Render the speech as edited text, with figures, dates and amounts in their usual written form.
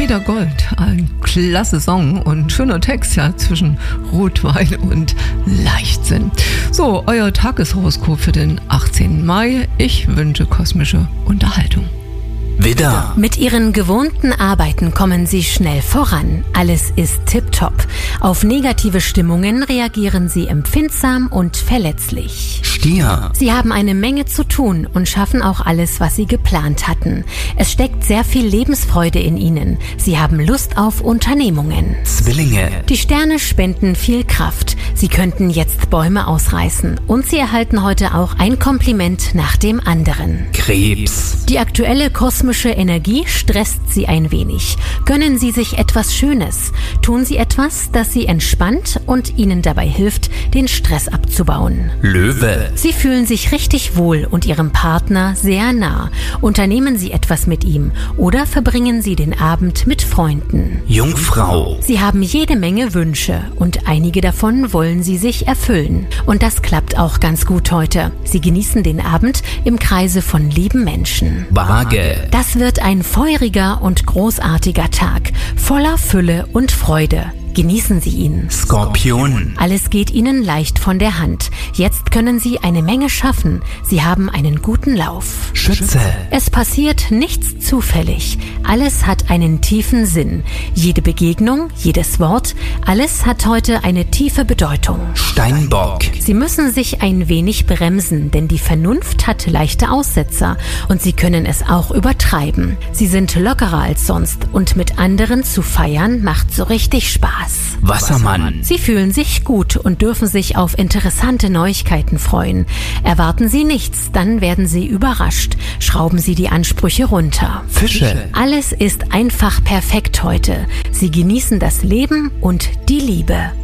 Frieda Gold, ein klasse Song und schöner Text, ja, zwischen Rotwein und Leichtsinn. So, euer Tageshoroskop für den 18. Mai. Ich wünsche kosmische Unterhaltung. Widder. Mit Ihren gewohnten Arbeiten kommen Sie schnell voran. Alles ist tipptopp. Auf negative Stimmungen reagieren Sie empfindsam und verletzlich. Stier. Sie haben eine Menge zu tun und schaffen auch alles, was Sie geplant hatten. Es steckt sehr viel Lebensfreude in Ihnen. Sie haben Lust auf Unternehmungen. Zwillinge. Die Sterne spenden viel Kraft. Sie könnten jetzt Bäume ausreißen. Und Sie erhalten heute auch ein Kompliment nach dem anderen. Krebs. Die aktuelle kosmische Energie stresst Sie ein wenig. Gönnen Sie sich etwas Schönes. Tun Sie etwas, das Sie entspannt und Ihnen dabei hilft, den Stress abzubauen. Löwe. Sie fühlen sich richtig wohl und Ihrem Partner sehr nah. Unternehmen Sie etwas mit ihm oder verbringen Sie den Abend mit Freunden. Jungfrau. Sie haben jede Menge Wünsche und einige davon wollen Sie sich erfüllen. Und das klappt auch ganz gut heute. Sie genießen den Abend im Kreise von lieben Menschen. Waage. Das wird ein feuriger und großartiger Tag, voller Fülle und Freude. Genießen Sie ihn. Skorpion. Alles geht Ihnen leicht von der Hand. Jetzt können Sie eine Menge schaffen. Sie haben einen guten Lauf. Schütze. Es passiert nichts zufällig. Alles hat einen tiefen Sinn. Jede Begegnung, jedes Wort, alles hat heute eine tiefe Bedeutung. Steinbock. Sie müssen sich ein wenig bremsen, denn die Vernunft hat leichte Aussetzer und Sie können es auch übertreiben. Sie sind lockerer als sonst und mit anderen zu feiern macht so richtig Spaß. Wassermann. Sie fühlen sich gut und dürfen sich auf interessante Neuigkeiten freuen. Erwarten Sie nichts, dann werden Sie überrascht. Schrauben Sie die Ansprüche runter. Fische. Alles ist einfach perfekt heute. Sie genießen das Leben und die Liebe.